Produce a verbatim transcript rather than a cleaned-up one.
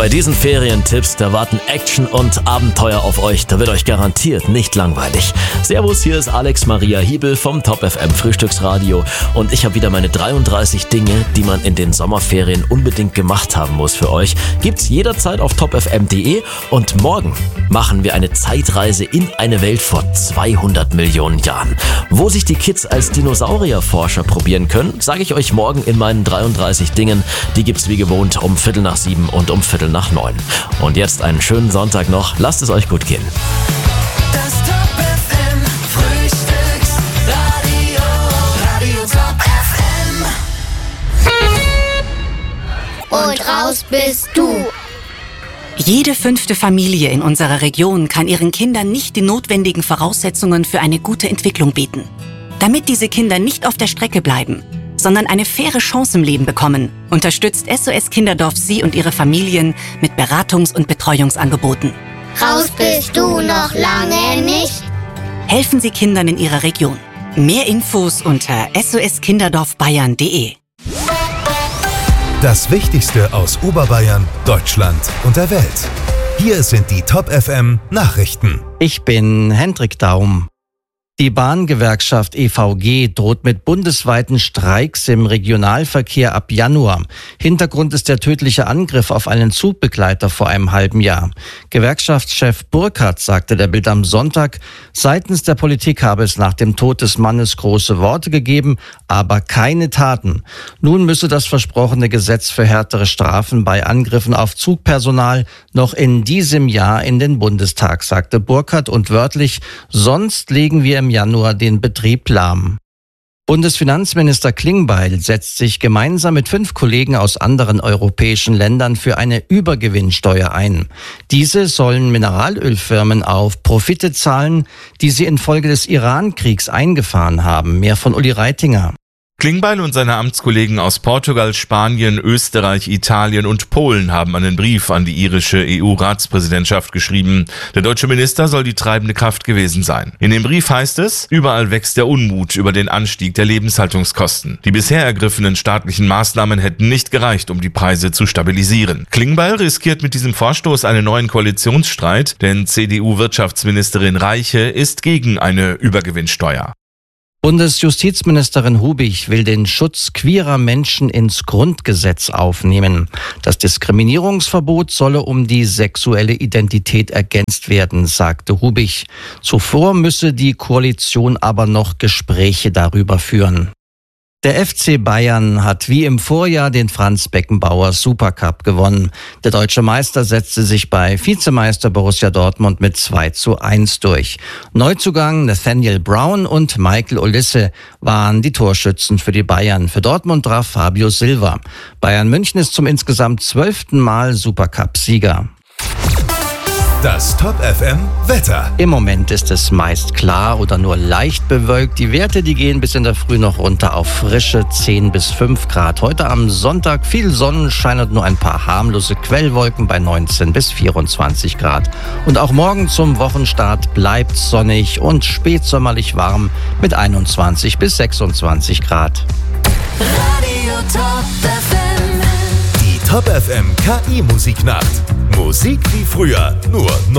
Bei diesen Ferientipps, da warten Action und Abenteuer auf euch. Da wird euch garantiert nicht langweilig. Servus, hier ist Alex Maria Hiebel vom Top F M Frühstücksradio und ich habe wieder meine dreiunddreißig Dinge, die man in den Sommerferien unbedingt gemacht haben muss für euch. Gibt's jederzeit auf top f m punkt d e und morgen machen wir eine Zeitreise in eine Welt vor zweihundert Millionen Jahren. Wo sich die Kids als Dinosaurierforscher probieren können, sage ich euch morgen in meinen dreiunddreißig Dingen. Die gibt's wie gewohnt um Viertel nach sieben und um Viertel nach neun. Und jetzt einen schönen Sonntag noch. Lasst es euch gut gehen. Das Top F M Frühstücksradio, Radio Top F M. Und raus bist du. Jede fünfte Familie in unserer Region kann ihren Kindern nicht die notwendigen Voraussetzungen für eine gute Entwicklung bieten. Damit diese Kinder nicht auf der Strecke bleiben, sondern eine faire Chance im Leben bekommen, unterstützt S O S Kinderdorf Sie und Ihre Familien mit Beratungs- und Betreuungsangeboten. Raus bist du noch lange nicht. Helfen Sie Kindern in Ihrer Region. Mehr Infos unter s o s kinderdorf bayern punkt d e. Das Wichtigste aus Oberbayern, Deutschland und der Welt. Hier sind die Top F M Nachrichten. Ich bin Hendrik Daum. Die Bahngewerkschaft E V G droht mit bundesweiten Streiks im Regionalverkehr ab Januar. Hintergrund ist der tödliche Angriff auf einen Zugbegleiter vor einem halben Jahr. Gewerkschaftschef Burkhardt sagte der Bild am Sonntag, seitens der Politik habe es nach dem Tod des Mannes große Worte gegeben, aber keine Taten. Nun müsse das versprochene Gesetz für härtere Strafen bei Angriffen auf Zugpersonal noch in diesem Jahr in den Bundestag, sagte Burkhardt und wörtlich, sonst legen wir im Januar den Betrieb lahm. Bundesfinanzminister Klingbeil setzt sich gemeinsam mit fünf Kollegen aus anderen europäischen Ländern für eine Übergewinnsteuer ein. Diese sollen Mineralölfirmen auf Profite zahlen, die sie infolge des Iran-Kriegs eingefahren haben. Mehr von Uli Reitinger. Klingbeil und seine Amtskollegen aus Portugal, Spanien, Österreich, Italien und Polen haben einen Brief an die irische E U-Ratspräsidentschaft geschrieben. Der deutsche Minister soll die treibende Kraft gewesen sein. In dem Brief heißt es, überall wächst der Unmut über den Anstieg der Lebenshaltungskosten. Die bisher ergriffenen staatlichen Maßnahmen hätten nicht gereicht, um die Preise zu stabilisieren. Klingbeil riskiert mit diesem Vorstoß einen neuen Koalitionsstreit, denn C D U-Wirtschaftsministerin Reiche ist gegen eine Übergewinnsteuer. Bundesjustizministerin Hubig will den Schutz queerer Menschen ins Grundgesetz aufnehmen. Das Diskriminierungsverbot solle um die sexuelle Identität ergänzt werden, sagte Hubig. Zuvor müsse die Koalition aber noch Gespräche darüber führen. Der F C Bayern hat wie im Vorjahr den Franz Beckenbauer Supercup gewonnen. Der deutsche Meister setzte sich bei Vizemeister Borussia Dortmund mit zwei zu eins durch. Neuzugang Nathaniel Brown und Michael Olise waren die Torschützen für die Bayern. Für Dortmund traf Fabio Silva. Bayern München ist zum insgesamt zwölften Mal Supercup-Sieger. Das Top F M Wetter. Im Moment ist es meist klar oder nur leicht bewölkt. Die Werte, die gehen bis in der Früh noch runter auf frische zehn bis fünf Grad. Heute am Sonntag viel Sonnenschein und nur ein paar harmlose Quellwolken bei neunzehn bis vierundzwanzig Grad. Und auch morgen zum Wochenstart bleibt sonnig und spätsommerlich warm mit einundzwanzig bis sechsundzwanzig Grad. Radio Top F M. Die Top F M K I-Musiknacht. Musik wie früher, nur neu.